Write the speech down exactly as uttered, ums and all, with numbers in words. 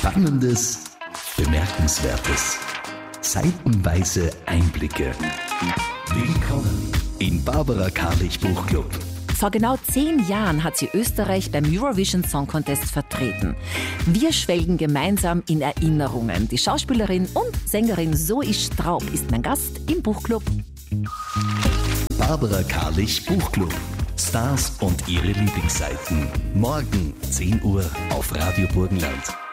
Spannendes, Bemerkenswertes, seitenweise Einblicke. Willkommen im Barbara Karlich Buchclub. Vor genau zehn Jahren hat sie Österreich beim Eurovision Song Contest vertreten. Wir schwelgen gemeinsam in Erinnerungen. Die Schauspielerin und Sängerin Zoe Straub ist mein Gast im Buchclub. Barbara Karlich Buchclub. Stars und ihre Lieblingsseiten. Morgen zehn Uhr auf Radio Burgenland.